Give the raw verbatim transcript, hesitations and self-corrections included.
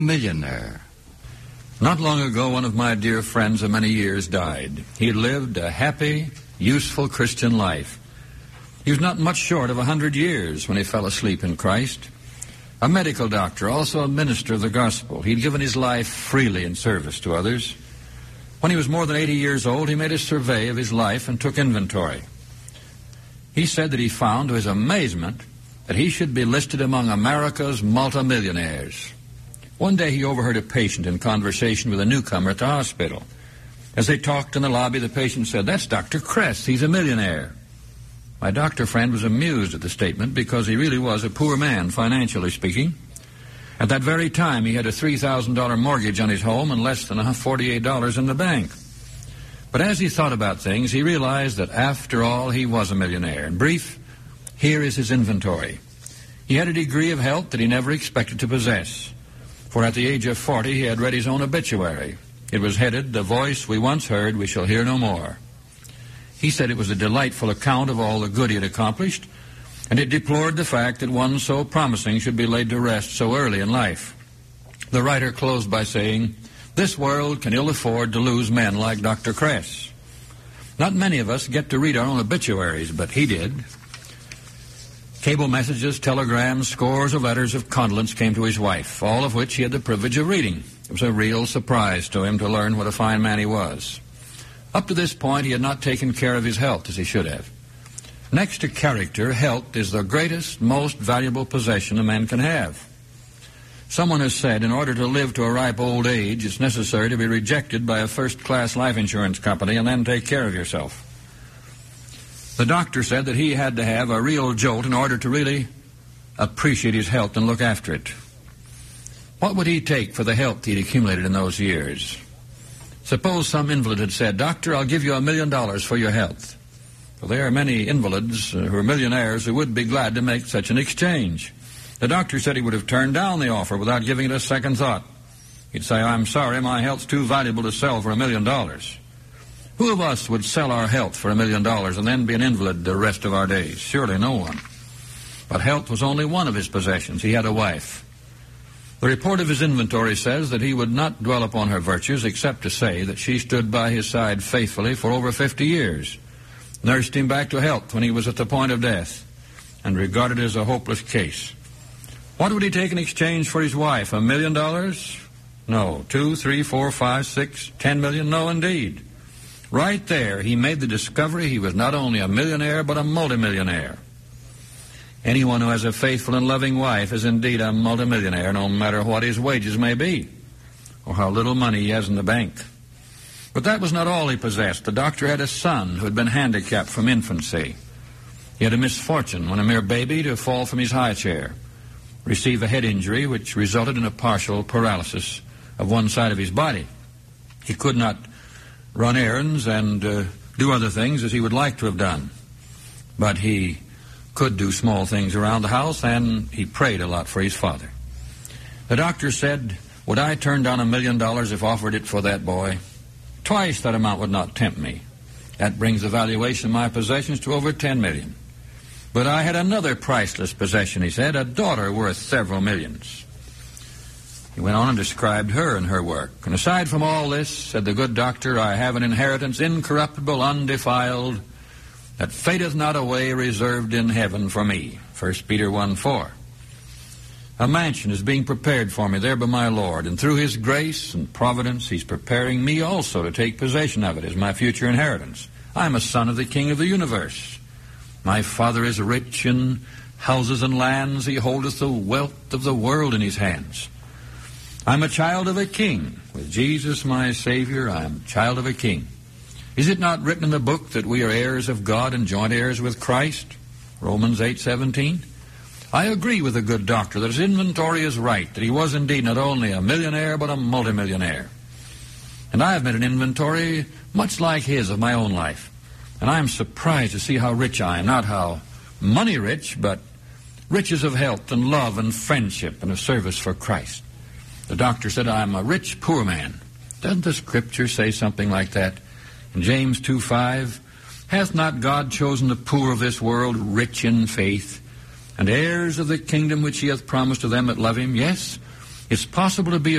Millionaire. Not long ago, one of my dear friends of many years died. He had lived a happy, useful Christian life. He was not much short of a hundred years when he fell asleep in Christ. A medical doctor, also a minister of the gospel. He'd given his life freely in service to others. When he was more than eighty years old, he made a survey of his life and took inventory. He said that he found, to his amazement, that he should be listed among America's multimillionaires. One day he overheard a patient in conversation with a newcomer at the hospital. As they talked in the lobby, the patient said, "That's Doctor Kress. He's a millionaire." My doctor friend was amused at the statement because he really was a poor man, financially speaking. At that very time, he had a three thousand dollars mortgage on his home and less than forty-eight dollars in the bank. But as he thought about things, he realized that after all, he was a millionaire. In brief, here is his inventory. He had a degree of health that he never expected to possess. For at the age of forty, he had read his own obituary. It was headed, "The voice we once heard, we shall hear no more." He said it was a delightful account of all the good he had accomplished, and it deplored the fact that one so promising should be laid to rest so early in life. The writer closed by saying, "This world can ill afford to lose men like Doctor Kress." Not many of us get to read our own obituaries, but he did. Cable messages, telegrams, scores of letters of condolence came to his wife, all of which he had the privilege of reading. It was a real surprise to him to learn what a fine man he was. Up to this point, he had not taken care of his health as he should have. Next to character, health is the greatest, most valuable possession a man can have. Someone has said, in order to live to a ripe old age, it's necessary to be rejected by a first-class life insurance company and then take care of yourself. The doctor said that he had to have a real jolt in order to really appreciate his health and look after it. What would he take for the health he'd accumulated in those years? Suppose some invalid had said, "Doctor, I'll give you a million dollars for your health." Well, there are many invalids who are millionaires who would be glad to make such an exchange. The doctor said he would have turned down the offer without giving it a second thought. He'd say, "I'm sorry, my health's too valuable to sell for a million dollars." Who of us would sell our health for a million dollars and then be an invalid the rest of our days? Surely no one. But health was only one of his possessions. He had a wife. The report of his inventory says that he would not dwell upon her virtues except to say that she stood by his side faithfully for over fifty years, nursed him back to health when he was at the point of death, and regarded it as a hopeless case. What would he take in exchange for his wife? A million dollars? No. Two, three, four, five, six, ten million? No, indeed. Right there, he made the discovery he was not only a millionaire, but a multimillionaire. Anyone who has a faithful and loving wife is indeed a multimillionaire, no matter what his wages may be, or how little money he has in the bank. But that was not all he possessed. The doctor had a son who had been handicapped from infancy. He had a misfortune when a mere baby to fall from his high chair, receive a head injury which resulted in a partial paralysis of one side of his body. He could not run errands and uh, do other things as he would like to have done. But he could do small things around the house, and he prayed a lot for his father. The doctor said, "Would I turn down a million dollars if offered it for that boy? Twice that amount would not tempt me. That brings the valuation of my possessions to over ten million. But I had another priceless possession," he said, "a daughter worth several millions." He went on and described her and her work. "And aside from all this," said the good doctor, "I have an inheritance incorruptible, undefiled, that fadeth not away, reserved in heaven for me." First Peter one four. "A mansion is being prepared for me there by my Lord, and through his grace and providence he's preparing me also to take possession of it as my future inheritance. I'm a son of the King of the universe. My Father is rich in houses and lands. He holdeth the wealth of the world in his hands. I'm a child of a king. With Jesus my Savior, I am a child of a king. Is it not written in the book that we are heirs of God and joint heirs with Christ? Romans eight seventeen. I agree with the good doctor that his inventory is right, that he was indeed not only a millionaire but a multimillionaire. And I have made an inventory much like his of my own life. And I am surprised to see how rich I am, not how money rich, but riches of health and love and friendship and of service for Christ. The doctor said, I'm a rich poor man. Doesn't the Scripture say something like that? In James two five, hath not God chosen the poor of this world rich in faith, and heirs of the kingdom which he hath promised to them that love him? Yes, It's possible to be